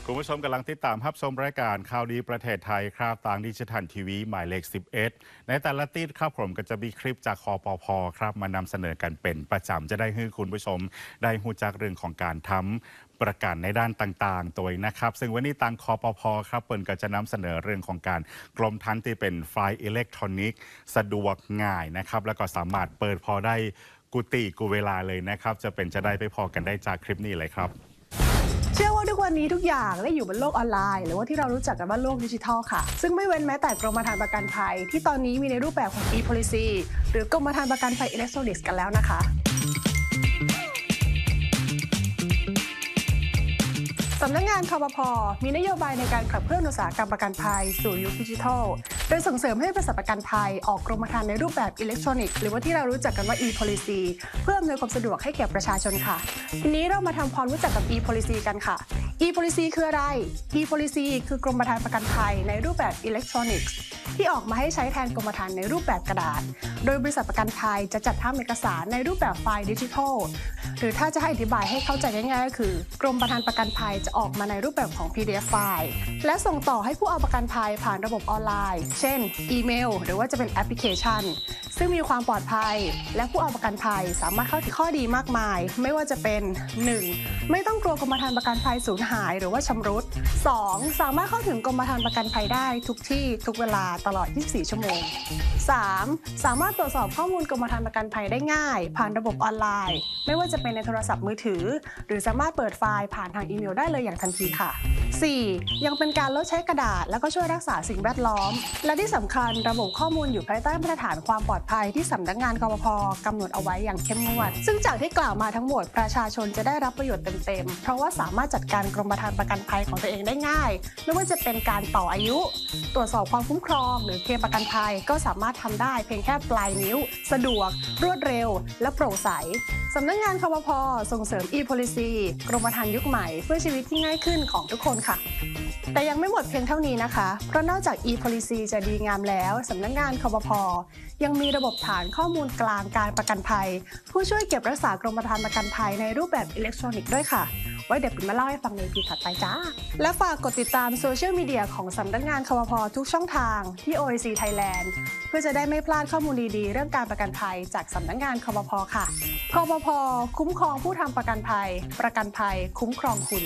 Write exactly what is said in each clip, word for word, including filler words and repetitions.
คุณผู้ชมกำลังติดตามรับชมรายการข่าวดีประเทศไทยครับทางดิจิทัลทีวีหมายเลขสิบเอ็ดในแต่ละติดครับผมก็จะมีคลิปจากคอปพครับมานำเสนอกันเป็นประจำจะได้ให้คุณผู้ชมได้หูจักเรื่องของการทำประกันในด้านต่างๆตัวนะครับซึ่งวันนี้ทางคอปพครับเปิ่นก็จะนำเสนอเรื่องของการกรมธรรม์ที่เป็นไฟล์อิเล็กทรอนิกส์สะดวกง่ายนะครับแล้วก็สามารถเปิดพอได้กุฏิกูเวลาเลยนะครับจะเป็นจะได้ไปพอกันได้จากคลิปนี้เลยครับเชื่อว่าทุกวันนี้ทุกอย่างได้อยู่บนโลกออนไลน์หรือว่าที่เรารู้จักกันว่าโลกดิจิทัลค่ะซึ่งไม่เว้นแม้แต่กรมธรรม์ประกันภัยที่ตอนนี้มีในรูปแบบของ e-policy หรือกรมธรรม์ประกันภัยอิเล็กทรอนิกส์กันแล้วนะคะสำนักงานคปพ.มีนโยบายในการขับเคลื่อนอุตสาหกรรมประกันภัยสู่ยุคดิจิทัลโดยส่งเสริมให้บริษัทประกันภัยออกกรมธรรม์ในรูปแบบอิเล็กทรอนิกส์หรือว่าที่เรารู้จักกันว่า e-policy เพื่ออำนวยความสะดวกให้แก่ประชาชนค่ะทีนี้เรามาทำความรู้จักกับ e-policy กันค่ะ e-policy คืออะไร e-policy คือกรมธรรม์ประกันภัยในรูปแบบอิเล็กทรอนิกส์ที่ออกมาให้ใช้แทนกรมธรรม์ในรูปแบบกระดาษโดยบริษัทประกันภัยจะจัดทำเอกสารในรูปแบบไฟล์ดิจิทัลหรือถ้าจะให้อธิบายให้เข้าใจง่ายๆก็คือกรมธรรม์ประกันภัยจะออกมาในรูปแบบของ พี ดี เอฟ ไฟล์และส่งต่อให้ผู้เอาประกันภัยผ่านระบบออนไลน์เช่นอีเมลหรือว่าจะเป็นแอปพลิเคชันซึ่งมีความปลอดภัยและผู้เอาประกันภัยสามารถเข้าถึงข้อดีมากมายไม่ว่าจะเป็น หนึ่ง ไม่ต้องกลัวกรมธรรม์ประกันภัยสูญหายหรือว่าชำรุด สอง สามารถเข้าถึงกรมธรรม์ประกันภัยได้ทุกที่ทุกเวลาตลอดยี่สิบสี่ชั่วโมง สาม สามารถตรวจสอบข้อมูลกรมธรรม์ประกันภัยได้ง่ายผ่านระบบออนไลน์ไม่ว่าจะเป็นในโทรศัพท์มือถือหรือสามารถเปิดไฟล์ผ่านทางอีเมลได้เลยอย่างทันทีค่ะ สี่ ยังเป็นการลดใช้กระดาษแล้วก็ช่วยรักษาสิ่งแวดล้อมและที่สำคัญระบบข้อมูลอยู่ภายใต้มาตรฐานความปลอดภัยที่สำนักงานคปพ.กำหนดเอาไว้อย่างเข้มงวดซึ่งจากที่กล่าวมาทั้งหมดประชาชนจะได้รับประโยชน์เต็มๆเพราะว่าสามารถจัดการกรมธรรม์ประกันภัยของตัวเองได้ง่ายไม่ว่าจะเป็นการต่ออายุตรวจสอบความคุ้มครองหรือเคลมประกันภัยก็สามารถทำได้เพียงแค่ปลายนิ้วสะดวกรวดเร็วและโปร่งใสสำนักงานคปพ.ส่งเสริม e-policy กรมธรรม์ยุคใหม่เพื่อชีวิตที่ง่ายขึ้นของทุกคนค่ะแต่ยังไม่หมดเพียงเท่านี้นะคะเพราะนอกจาก e-policy จะดีงามแล้วสำนักงานคปพ.ยังมีระบบฐานข้อมูลกลางการประกันภัยผู้ช่วยเก็บรักษากรมธรรม์ประกันภัยในรูปแบบอิเล็กทรอนิกส์ด้วยค่ะไว้เดี๋ยวปิ่นมาเล่าให้ฟังในปีถัดไปจ้าและฝากกดติดตามโซเชียลมีเดียของสำนักงานคปพ.ทุกช่องทางที่ โอ ไอ ซี Thailand เพื่อจะได้ไม่พลาดข้อมูลดีๆเรื่องการประกันภัยจากสำนักงานคปพ.ค่ะคปพ.คุ้มครองผู้ทำประกันภัยประกันภัยคุ้มครองคุณ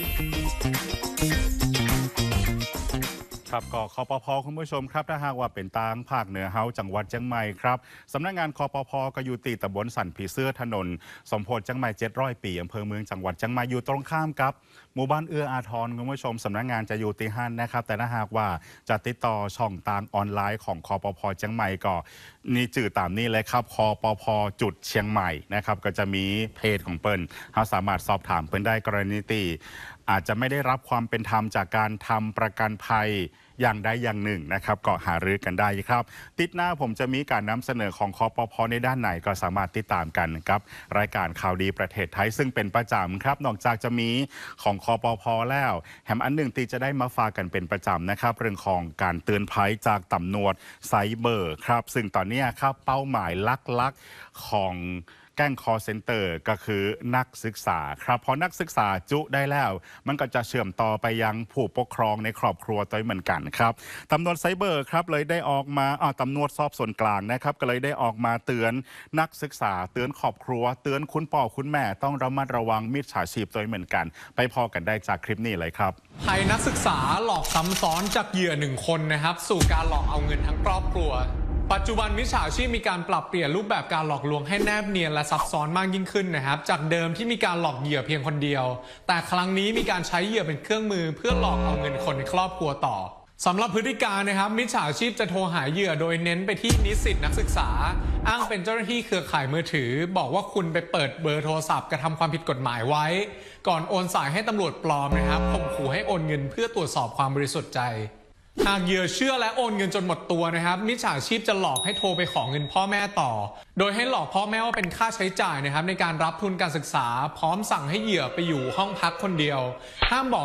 ครับก็คปพ.คุณผู้ชมครับถ้าหากว่าเป็นทางภาคเหนือเฮาจังหวัดเชียงใหม่ครับสำนักงานคปพ.ก็อยู่ตีตำบลสันผีเสื้อถนนสมโพธิเชียงใหม่เจ็ดร้อยปีอำเภอเมืองจังหวัดเชียงใหม่อยู่ตรงข้ามกับหมู่บ้านเอื้ออาทรคุณผู้ชมสำนักงานจะอยู่ตีหันนะครับแต่ถ้าหากว่าจะติดต่อช่องทางออนไลน์ของคปพ.เชียงใหม่ก็นี่จื่อตามนี้เลยครับคปพ.จุดเชียงใหม่นะครับก็จะมีเพจของเปิ้ลเราสามารถสอบถามเปิ้ลได้กรณีตีอาจจะไม่ได้รับความเป็นธรรมจากการทำประกันภัยอย่างใดอย่างหนึ่งนะครับก็หารือกันได้ครับติดหน้าผมจะมีการนำเสนอของคปพ.ในด้านไหนก็สามารถติดตามกันครับรายการข่าวดีประเทศไทยซึ่งเป็นประจำครับนอกจากจะมีของคปพ.แล้วแถมอันหนึ่งตีจะได้มาฝากกันเป็นประจำนะครับเรื่องของการเตือนภัยจากตำรวจไซเบอร์ครับซึ่งตอนนี้ครับเป้าหมายลักๆของแก๊งคอลเซ็นเตอร์ก็คือนักศึกษาครับพอนักศึกษาจุได้แล้วมันก็จะเชื่อมต่อไปยังผู้ปกครองในครอบครัวตัวเหมือนกันครับตำรวจไซเบอร์ครับเลยได้ออกมาอ่าตำรวจสอบสวนกลางนะครับก็เลยได้ออกมาเตือนนักศึกษาเตือนครอบครัวเตือนคุณพ่อคุณแม่ต้องระมัดระวังมิจฉาชีพตัวเหมือนกันไปพอกันได้จากคลิปนี้เลยครับภัยนักศึกษาหลอกซ้ำซ้อนจากเหยื่อหนึ่งคนนะครับสู่การหลอกเอาเงินทั้งครอบครัวปัจจุบันมิจฉาชีพมีการปรับเปลี่ยนรูปแบบการหลอกลวงให้แนบเนียนและซับซ้อนมากยิ่งขึ้นนะครับจากเดิมที่มีการหลอกเหยื่อเพียงคนเดียวแต่ครั้งนี้มีการใช้เหยื่อเป็นเครื่องมือเพื่อหลอกเอาเงินคนในครอบครัวต่อสำหรับพฤติการนะครับมิจฉาชีพจะโทรหาเหยื่อโดยเน้นไปที่นิสิตนักศึกษาอ้างเป็นเจ้าหน้าที่เครือข่ายมือถือบอกว่าคุณไปเปิดเบอร์โทรศัพท์กระทำความผิดกฎหมายไว้ก่อนโอนสายให้ตำรวจปลอมนะครับข่มขู่ให้โอนเงินเพื่อตรวจสอบความบริสุทธิ์ใจหากเหยื่อเชื่อและโอนเงินจนหมดตัวนะครับมิจฉาชีพจะหลอกให้โทรไปขอเงินพ่อแม่ต่อโดยให้หลอกพ่อแม่ว่าเป็นค่าใช้จ่ายนะครับในการรับทุนการศึกษาพร้อมสั่งให้เหยื่อไปอยู่ห้องพักคนเดียวห้ามบอก